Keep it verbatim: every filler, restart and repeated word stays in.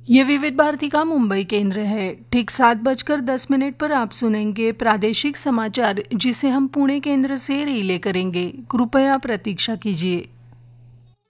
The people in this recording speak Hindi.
ये विविध भारती का मुंबई केंद्र है। ठीक सात बजकर दस मिनट पर आप सुनेंगे प्रादेशिक समाचार, जिसे हम पुणे केंद्र से रिले करेंगे। कृपया प्रतीक्षा कीजिए।